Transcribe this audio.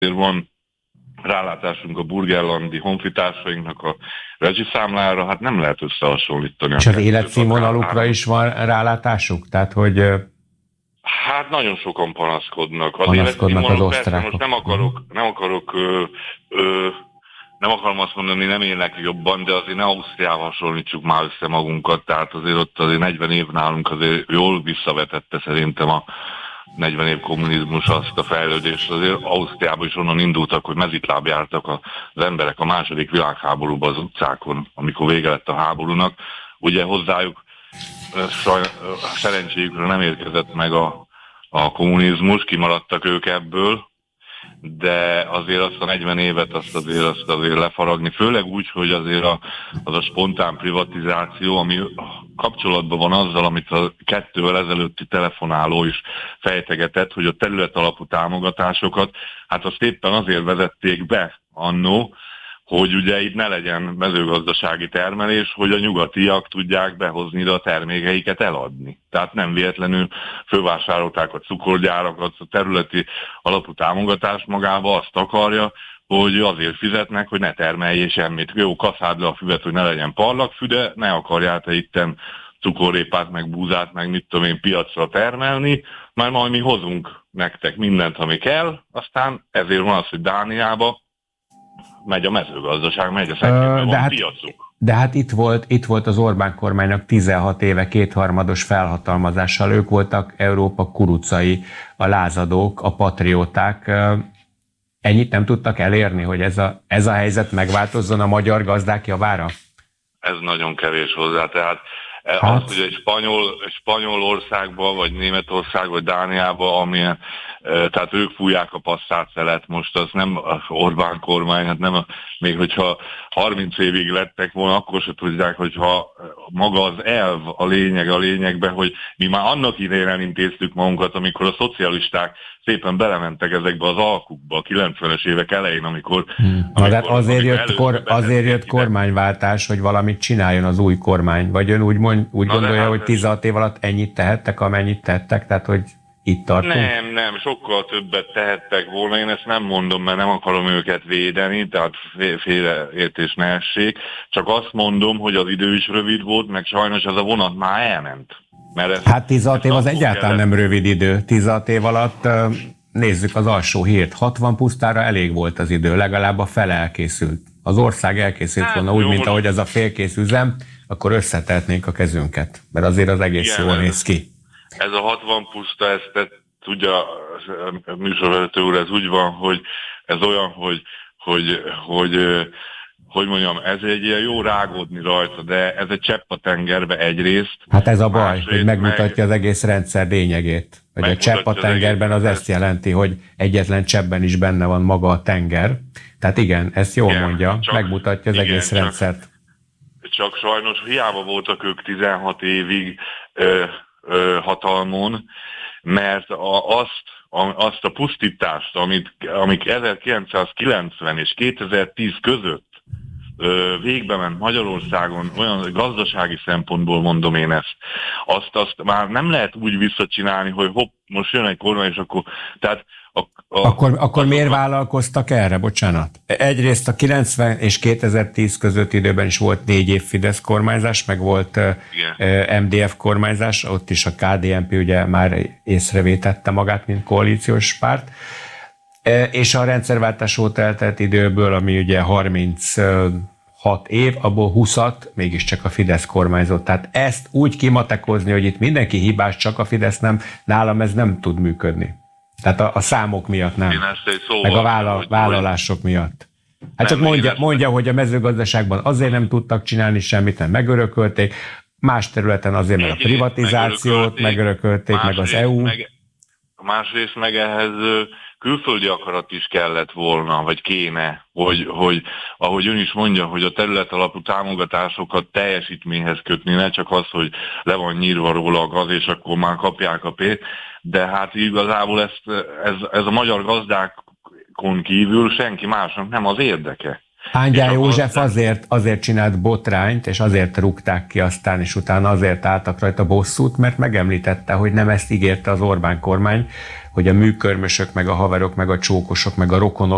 van rálátásunk a burgerlandi honfitársainknak a rezsiszámlára, hát nem lehet összehasonlítani. És az életszínvonalukra is van rálátásuk? Tehát, hogy... Hát nagyon sokan panaszkodnak. Panaszkodnak az osztrákok. Most nem akarom azt mondani, nem élnek jobban, de azért ne Ausztriával hasonlítsuk már össze magunkat, tehát azért ott azért 40 év nálunk azért jól visszavetette szerintem a 40 év kommunizmus azt a fejlődést. Azért Ausztriában is onnan indultak, hogy mezitláb jártak az emberek a második világháborúban az utcákon, amikor vége lett a háborúnak. Ugye hozzájuk szerencséjükre nem érkezett meg a kommunizmus, kimaradtak ők ebből, de azért azt a 40 évet azt azért lefaragni, főleg úgy, hogy azért az a spontán privatizáció, ami kapcsolatban van azzal, amit a 2 évvel ezelőtti telefonáló is fejtegetett, hogy a terület alapú támogatásokat, hát azt éppen azért vezették be annó, hogy ugye itt ne legyen mezőgazdasági termelés, hogy a nyugatiak tudják behozni ide a termékeiket eladni. Tehát nem véletlenül fölvásárolták a cukorgyárakat, a területi alapú támogatás magába azt akarja, hogy azért fizetnek, hogy ne termeljél semmit. Jó, kaszáld le a füvet, hogy ne legyen parlagfű, de ne akarjál te itten cukorrépát, meg búzát, meg mit tudom én piacra termelni, mert majd mi hozunk nektek mindent, ami kell, aztán ezért van az, hogy Dániába megy a mezőgazdaság, megy a szekérben, van piacuk. De hát itt volt az Orbán kormánynak 16 éve kétharmados felhatalmazással. Ők voltak Európa kurucai, a lázadók, a patrióták. Ennyit nem tudtak elérni, hogy ez a helyzet megváltozzon a magyar gazdák javára? Ez nagyon kevés hozzá, tehát az, hogy egy spanyol országban, vagy Németországban, vagy Dániában, amilyen, tehát ők fújják a passzát szelet most, az nem az Orbán kormány, hát nem, még hogyha 30 évig lettek volna, akkor se tudják, hogyha maga az elv a lényegben, hogy mi már annak idején elintéztük magunkat, amikor a szocialisták szépen belementek ezekbe az alkukba a 90-es évek elején, amikor azért jött kormányváltás, hogy valamit csináljon az új kormány. Vagy ön úgy gondolja, hogy 16 év alatt ennyit tehettek, amennyit tettek, tehát hogy itt tartunk? Nem, sokkal többet tehettek volna, én ezt nem mondom, mert nem akarom őket védeni, tehát félreértés ne essék, csak azt mondom, hogy az idő is rövid volt, meg sajnos ez a vonat már elment. Hát 16 év az egyáltalán nem rövid idő. 16 év alatt nézzük az alsó hírt. 60 pusztára elég volt az idő, legalább a fele elkészült. Az ország elkészült volna úgy, mint ahogy az a félkész üzem, akkor összetehetnénk a kezünket, mert azért az egész jól néz ki. Ez a 60 puszta, ezt tudja a műsorvezető úr, ez úgy van, hogy ez olyan, hogy mondjam, ez egy ilyen jó rágódni rajta, de ez egy csepp a tengerbe egyrészt. Hát ez a baj, hogy megmutatja az egész rendszer lényegét. Hogy a csepp a tengerben az ezt jelenti, hogy egyetlen cseppben is benne van maga a tenger. Tehát igen, ezt jól mondja, megmutatja az egész rendszert. Csak sajnos hiába voltak ők 16 évig hatalmon, mert azt a pusztítást, amik 1990 és 2010 között végbe ment Magyarországon, olyan gazdasági szempontból mondom én ezt, azt már nem lehet úgy visszacsinálni, hogy hopp, most jön egy kormány, és akkor... Tehát Akkor miért vállalkoztak erre? Bocsánat. Egyrészt a 90 és 2010 közötti időben is volt 4 év Fidesz kormányzás, meg volt MDF kormányzás, ott is a KDNP ugye már észrevétette magát, mint koalíciós párt. És a rendszerváltás óta eltelt időből, ami ugye 36 év, abból 20-at mégiscsak a Fidesz kormányzott. Tehát ezt úgy kimatekozni, hogy itt mindenki hibás, csak a Fidesz nem, nálam ez nem tud működni. Tehát a számok miatt nem, meg a vállalások miatt. Hát csak mondja, hogy a mezőgazdaságban azért nem tudtak csinálni semmit, nem megörökölték, más területen azért, mert a privatizációt megörökölték, meg az EU. Másrészt meg ehhez külföldi akarat is kellett volna, vagy kéne, hogy ahogy ön is mondja, hogy a terület alapú támogatásokat teljesítményhez kötni, ne csak az, hogy le van nyírva róla a gaz, és akkor már kapják a pénzt, de hát igazából ez a magyar gazdákon kívül senki másnak nem az érdeke. Hángyán József azért csinált botrányt, és azért rúgták ki aztán, és utána azért álltak rajta bosszút, mert megemlítette, hogy nem ezt ígérte az Orbán kormány, hogy a műkörmösök, meg a haverok, meg a csókosok, meg a rokonok